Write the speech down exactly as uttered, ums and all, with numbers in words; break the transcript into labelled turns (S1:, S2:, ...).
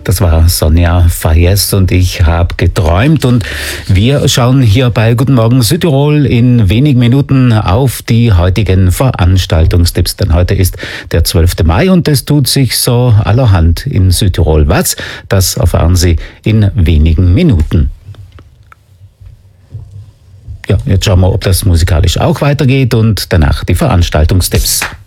S1: Das war Sonja Fayez und ich habe geträumt, und wir schauen hier bei Guten Morgen Südtirol in wenigen Minuten auf die heutigen Veranstaltungstipps, denn heute ist der zwölfte Mai und es tut sich so allerhand in Südtirol. Was? Das erfahren Sie in wenigen Minuten. Ja, jetzt schauen wir, ob das musikalisch auch weitergeht, und danach die Veranstaltungstipps.